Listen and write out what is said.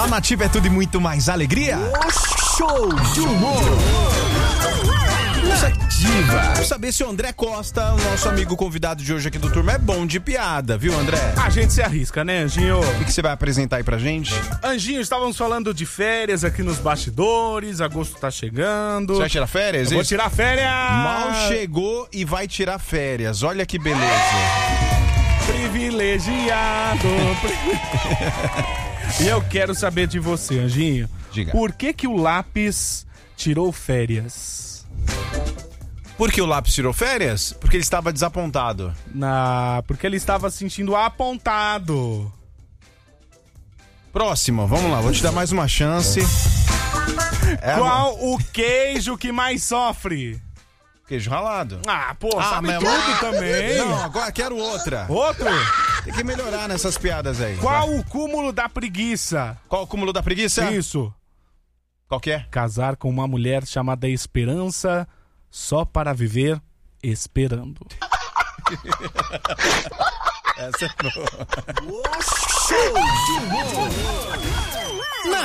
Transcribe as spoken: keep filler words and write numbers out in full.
Na Nativa é tudo e muito mais alegria. O show de humor. Nativa. Quero saber se o André Costa, o nosso amigo convidado de hoje aqui do Turma, é bom de piada, viu, André? A gente se arrisca, né, Anjinho? O que você vai apresentar aí pra gente? Anjinho, estávamos falando de férias aqui nos bastidores, agosto tá chegando. Você vai tirar férias? Eu vou tirar férias! Mal chegou e vai tirar férias. Olha que beleza. Privilegiado. E eu quero saber de você, Anjinho. Diga. Por que que o lápis tirou férias? Por que o lápis tirou férias? Porque ele estava desapontado. Na... Porque ele estava se sentindo apontado. Próximo, vamos lá, vou te dar mais uma chance. É Qual a... o queijo que mais sofre? Queijo ralado. Ah, pô, Ah, sabe mas- tudo também. Não, agora quero outra. Outro? Tem que melhorar nessas piadas aí. Qual Vai. o cúmulo da preguiça? Qual o cúmulo da preguiça? Isso. Qual que é? Casar com uma mulher chamada Esperança só para viver esperando. Essa é boa. O show de humor.